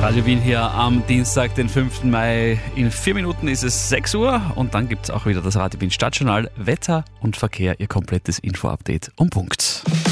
Radio Wien hier am Dienstag, den 5. Mai. In 4 Minuten ist es 6 Uhr und dann gibt es auch wieder das Radio Wien Stadtjournal, Wetter und Verkehr, Ihr komplettes Info-Update um Punkt.